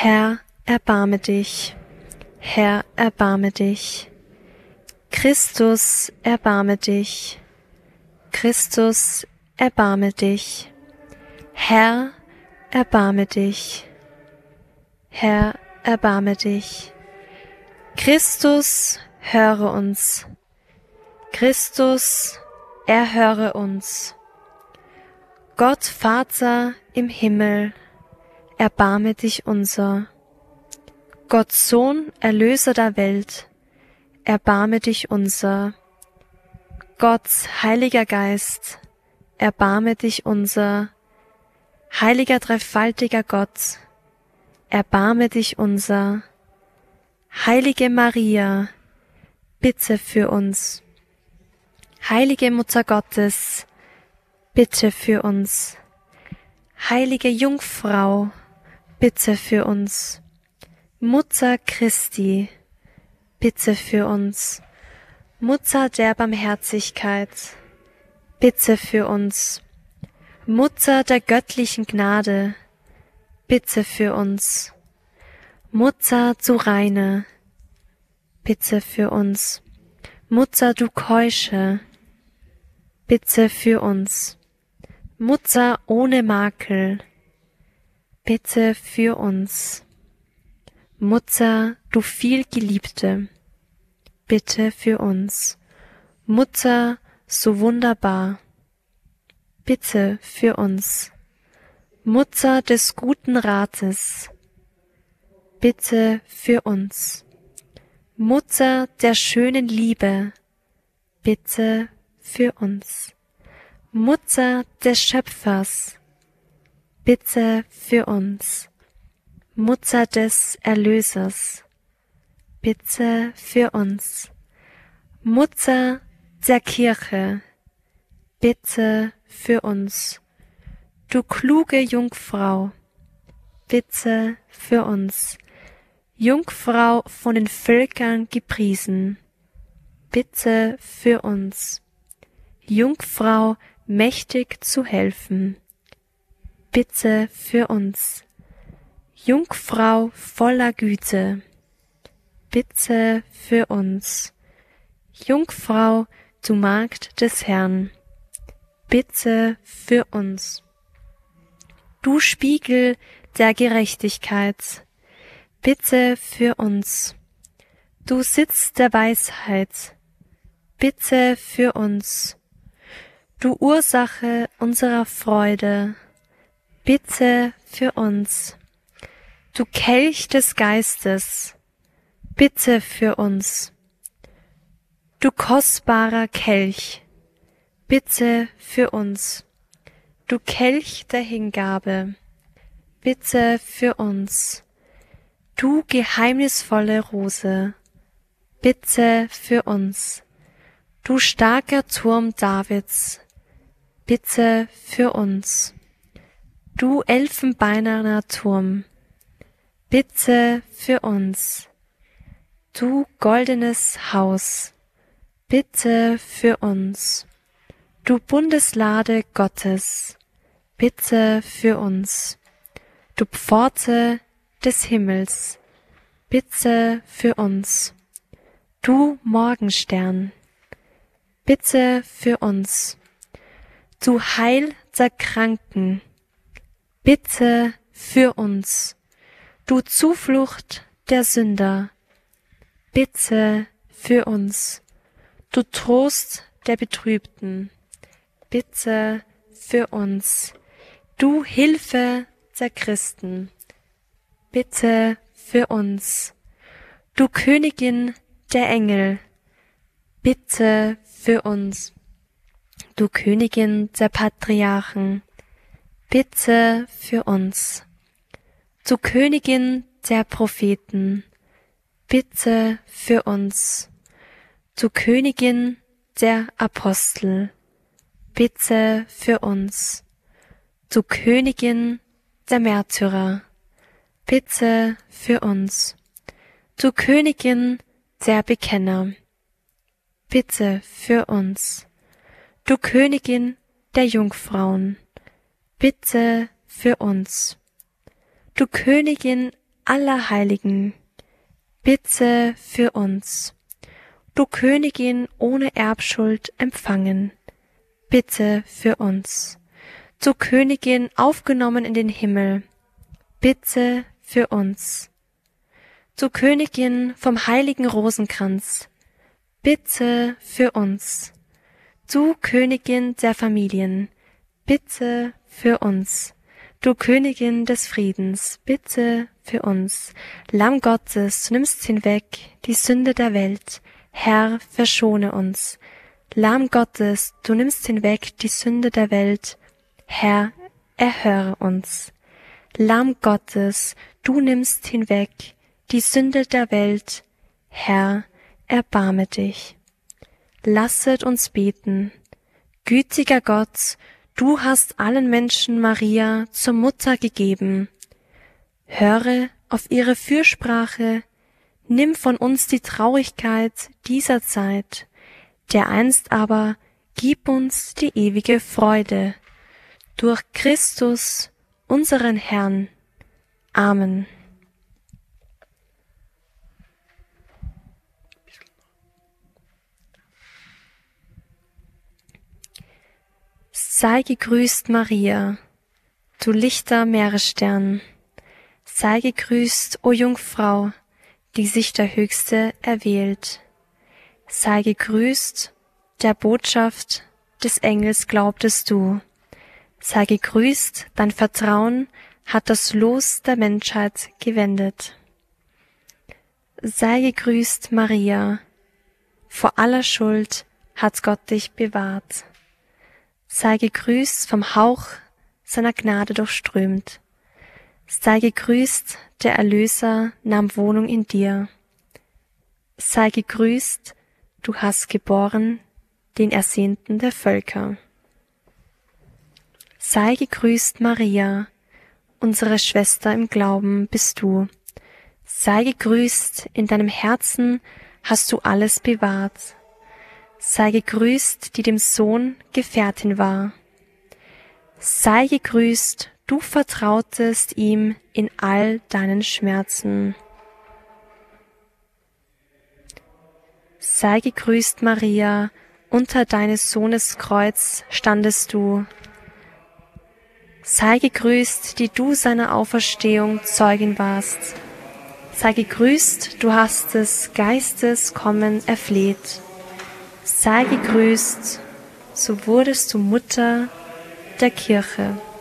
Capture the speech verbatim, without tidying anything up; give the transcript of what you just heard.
Herr, erbarme dich. Herr, erbarme dich. Christus, erbarme dich. Christus, erbarme dich. Herr, erbarme dich. Herr, erbarme dich. Christus, höre uns. Christus, erhöre uns. Gott Vater im Himmel, erbarme dich unser. Gott Sohn, Erlöser der Welt, erbarme dich unser. Gott, Heiliger Geist, erbarme dich unser. Heiliger dreifaltiger Gott, erbarme dich unser. Heilige Maria, bitte für uns. Heilige Mutter Gottes, bitte für uns. Heilige Jungfrau, bitte für uns. Mutter Christi, bitte für uns. Mutter der Barmherzigkeit, bitte für uns. Mutter der göttlichen Gnade, bitte für uns. Mutter du Reine, bitte für uns. Mutter du Keusche, bitte für uns. Mutter ohne Makel, bitte für uns. Mutter, du vielgeliebte, bitte für uns. Mutter, so wunderbar, bitte für uns. Mutter des guten Rates, bitte für uns. Mutter der schönen Liebe, bitte für uns. Mutter des Schöpfers, bitte für uns. Mutter des Erlösers, bitte für uns. Mutter der Kirche, bitte für uns. Du kluge Jungfrau, bitte für uns. Jungfrau von den Völkern gepriesen, bitte für uns. Jungfrau mächtig zu helfen, bitte für uns. Jungfrau voller Güte, bitte für uns. Jungfrau, du Magd des Herrn, bitte für uns. Du Spiegel der Gerechtigkeit, bitte für uns. Du Sitz der Weisheit, bitte für uns. Du Ursache unserer Freude, bitte für uns. Du Kelch des Geistes, bitte für uns. Du kostbarer Kelch, bitte für uns. Du Kelch der Hingabe, bitte für uns. Du geheimnisvolle Rose, bitte für uns. Du starker Turm Davids, bitte für uns. Du elfenbeinerner Turm, bitte für uns. Du goldenes Haus, bitte für uns. Du Bundeslade Gottes, bitte für uns. Du Pforte des Himmels, bitte für uns. Du Morgenstern, bitte für uns. Du Heil der Kranken, bitte für uns. Du Zuflucht der Sünder, bitte für uns. Du Trost der Betrübten, bitte für uns. Du Hilfe der Christen, bitte für uns. Du Königin der Engel, bitte für uns. Du Königin der Patriarchen, bitte für uns. Du Königin der Propheten, bitte für uns. Du Königin der Apostel, bitte für uns. Du Königin der Märtyrer, bitte für uns. Du Königin der Bekenner, bitte für uns. Du Königin der Jungfrauen, bitte für uns. Du Königin aller Heiligen, bitte für uns. Du Königin ohne Erbschuld empfangen, bitte für uns. Du Königin aufgenommen in den Himmel, bitte für uns. Du Königin vom heiligen Rosenkranz, bitte für uns. Du Königin der Familien, bitte für uns. Du Königin des Friedens, bitte für uns. Lamm Gottes, du nimmst hinweg die Sünde der Welt, Herr, verschone uns. Lamm Gottes, du nimmst hinweg die Sünde der Welt, Herr, erhöre uns. Lamm Gottes, du nimmst hinweg die Sünde der Welt, Herr, erbarme dich. Lasset uns beten. Gütiger Gott, du hast allen Menschen Maria zur Mutter gegeben. Höre auf ihre Fürsprache, nimm von uns die Traurigkeit dieser Zeit, dereinst aber gib uns die ewige Freude. Durch Christus, unseren Herrn. Amen. Sei gegrüßt, Maria, du lichter Meeresstern. Sei gegrüßt, o Jungfrau, die sich der Höchste erwählt. Sei gegrüßt, der Botschaft des Engels glaubtest du. Sei gegrüßt, dein Vertrauen hat das Los der Menschheit gewendet. Sei gegrüßt, Maria, vor aller Schuld hat Gott dich bewahrt. Sei gegrüßt, vom Hauch seiner Gnade durchströmt. Sei gegrüßt, der Erlöser nahm Wohnung in dir. Sei gegrüßt, du hast geboren den Ersehnten der Völker. Sei gegrüßt, Maria, unsere Schwester im Glauben bist du. Sei gegrüßt, in deinem Herzen hast du alles bewahrt. Sei gegrüßt, die dem Sohn Gefährtin war. Sei gegrüßt, du vertrautest ihm in all deinen Schmerzen. Sei gegrüßt, Maria, unter deines Sohnes Kreuz standest du. Sei gegrüßt, die du seiner Auferstehung Zeugin warst. Sei gegrüßt, du hast des Geistes Kommen erfleht. Sei gegrüßt, so wurdest du Mutter der Kirche.